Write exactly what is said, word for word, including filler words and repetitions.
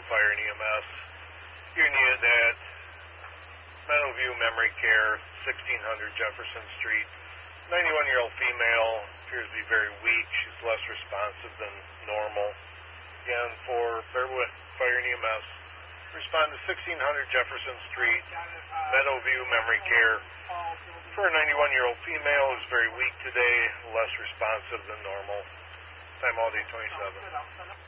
Fire and E M S. You're needed at Meadowview Memory Care, sixteen hundred Jefferson Street. ninety-one-year-old female, appears to be very weak. She's less responsive than normal. Again, for Bearwood Fire and E M S, respond to sixteen hundred Jefferson Street, Meadowview Memory Care. For a ninety-one-year-old female who's very weak today, less responsive than normal. Time all day twenty-seven.